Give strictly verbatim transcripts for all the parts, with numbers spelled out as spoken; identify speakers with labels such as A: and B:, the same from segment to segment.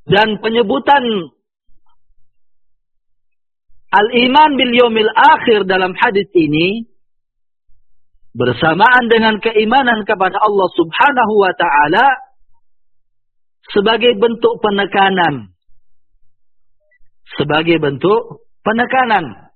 A: Dan penyebutan al-iman bil yaumil akhir dalam hadis ini bersamaan dengan keimanan kepada Allah Subhanahu wa taala sebagai bentuk penekanan. Sebagai bentuk penekanan.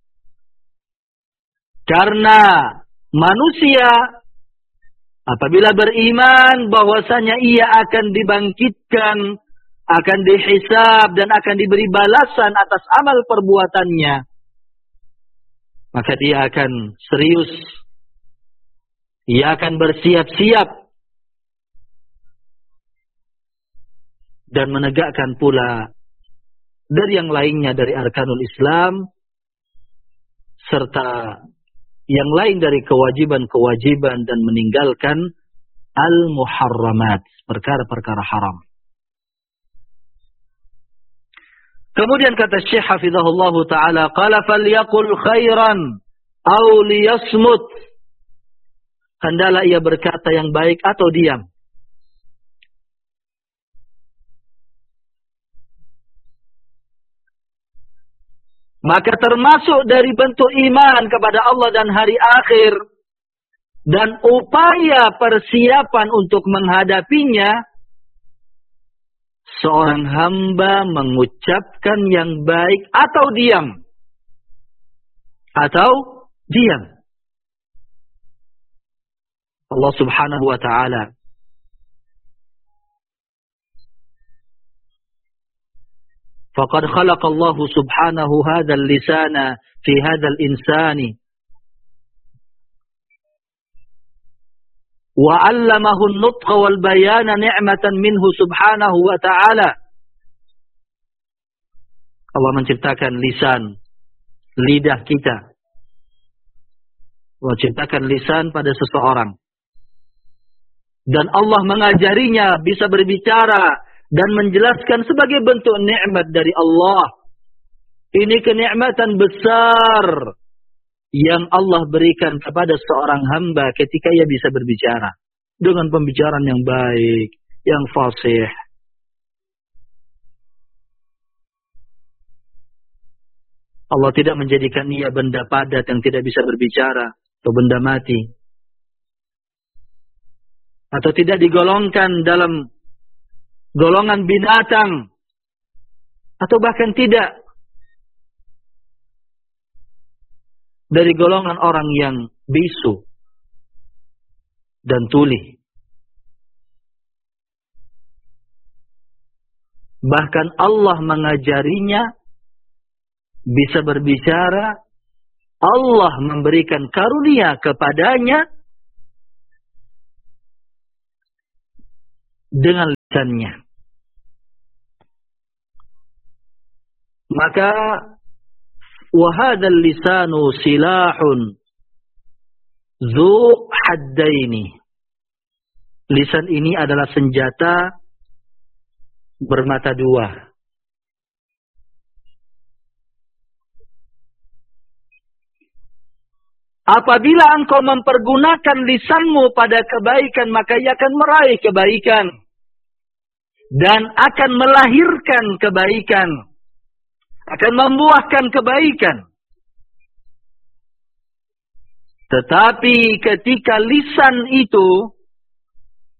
A: Karena manusia apabila beriman bahwasanya ia akan dibangkitkan, akan dihisab dan akan diberi balasan atas amal perbuatannya, maka dia akan serius, ia akan bersiap-siap dan menegakkan pula dari yang lainnya dari arkanul Islam serta yang lain dari kewajiban-kewajiban dan meninggalkan al-muharramat, perkara-perkara haram. Kemudian kata Syekh hafizahullah taala, qala falyaqul khairan aw liyasmut. Hendaklah ia berkata yang baik atau diam. Maka termasuk dari bentuk iman kepada Allah dan hari akhir dan upaya persiapan untuk menghadapinya, seorang hamba mengucapkan yang baik atau diam. Atau diam. Allah Subhanahu wa ta'ala faqad khalaqa Allah Subhanahu hadzal lisana fi hadzal insani wa 'allamahu an-nutqa wal bayana ni'matan minhu subhanahu wa ta'ala. Allah menciptakan lisan, lidah kita. Allah ciptakan lisan pada seseorang. Dan Allah mengajarinya bisa berbicara dan menjelaskan sebagai bentuk nikmat dari Allah. Ini kenikmatan besar yang Allah berikan kepada seorang hamba ketika ia bisa berbicara dengan pembicaraan yang baik, yang fasih. Allah tidak menjadikan ia benda padat yang tidak bisa berbicara atau benda mati, atau tidak digolongkan dalam golongan binatang, atau bahkan tidak dari golongan orang yang bisu dan tuli. Bahkan Allah mengajarinya bisa berbicara. Allah memberikan karunia kepadanya dengan lisannya. Maka wahadal lisanu silahun zu haddaini. Lisan ini adalah senjata bermata dua. Apabila engkau mempergunakan lisanmu pada kebaikan, maka ia akan meraih kebaikan dan akan melahirkan kebaikan, akan membuahkan kebaikan. Tetapi ketika lisan itu